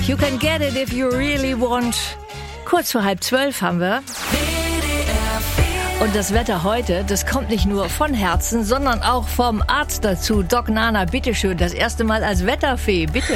You can get it if you really want. Kurz vor 11:30 haben wir. Und das Wetter heute, das kommt nicht nur von Herzen, sondern auch vom Arzt dazu. Doc Nana, bitteschön, das erste Mal als Wetterfee, bitte.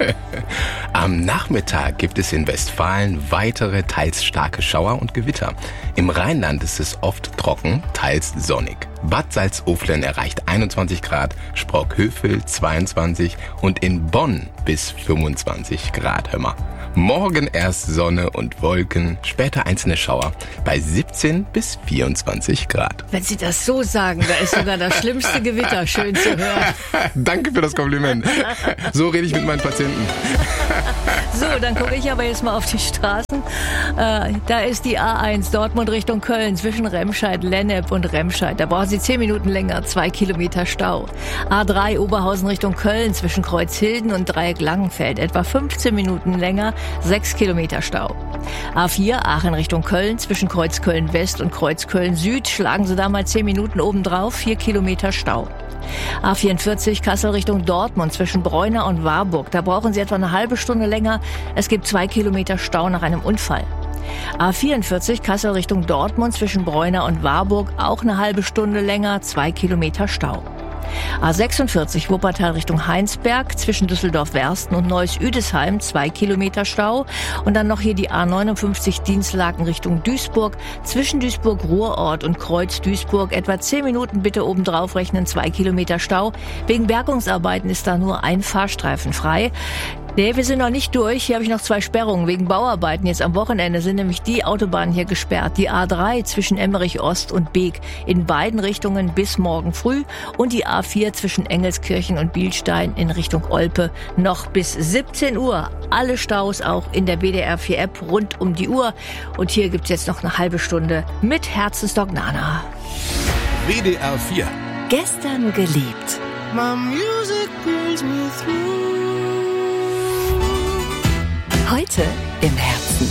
Am Nachmittag gibt es in Westfalen weitere teils starke Schauer und Gewitter. Im Rheinland ist es oft trocken, teils sonnig. Bad Salzuflen erreicht 21 Grad, Sprockhövel 22 und in Bonn bis 25 Grad, hör mal. Morgen erst Sonne und Wolken, später einzelne Schauer bei 17 bis 24 Grad. Wenn Sie das so sagen, da ist sogar das schlimmste Gewitter schön zu hören. Danke für das Kompliment. So rede ich mit meinen Patienten. So, dann gucke ich aber jetzt mal auf die Straßen. Da ist die A1 Dortmund Richtung Köln zwischen Remscheid, Lennep und Remscheid. Da brauchen Sie 10 Minuten länger, 2 Kilometer Stau. A3 Oberhausen Richtung Köln zwischen Kreuzhilden und Dreieck Langenfeld. Etwa 15 Minuten länger, 6 Kilometer Stau. A4 Aachen Richtung Köln zwischen Kreuz Köln West und Kreuz Köln Süd. Schlagen Sie da mal 10 Minuten obendrauf, 4 Kilometer Stau. A44 Kassel Richtung Dortmund zwischen Bräuner und Warburg. Da brauchen Sie etwa eine halbe Stunde länger. Es gibt 2 Kilometer Stau nach einem Unfall. A44 Kassel Richtung Dortmund zwischen Bräuner und Warburg. Auch eine halbe Stunde länger, 2 Kilometer Stau. A46 Wuppertal Richtung Heinsberg zwischen Düsseldorf-Wersten und Neuss-Üdesheim 2 Kilometer Stau. Und dann noch hier die A59 Dienstlaken Richtung Duisburg zwischen Duisburg-Ruhrort und Kreuz-Duisburg. Etwa 10 Minuten bitte obendrauf rechnen, 2 Kilometer Stau. Wegen Bergungsarbeiten ist da nur ein Fahrstreifen frei. Nee, wir sind noch nicht durch. Hier habe ich noch 2 Sperrungen wegen Bauarbeiten. Jetzt am Wochenende sind nämlich die Autobahnen hier gesperrt. Die A3 zwischen Emmerich Ost und Beek in beiden Richtungen bis morgen früh und die A4 zwischen Engelskirchen und Bielstein in Richtung Olpe noch bis 17 Uhr. Alle Staus auch in der WDR 4 App rund um die Uhr. Und hier gibt's jetzt noch eine halbe Stunde mit Herzensdoc Nana. WDR 4. Gestern geliebt. My music brings me through. Heute im Herzen.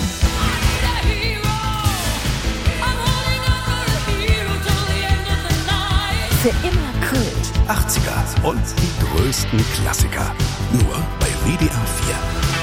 Für immer Kult. 80er und die größten Klassiker. Nur bei WDR 4.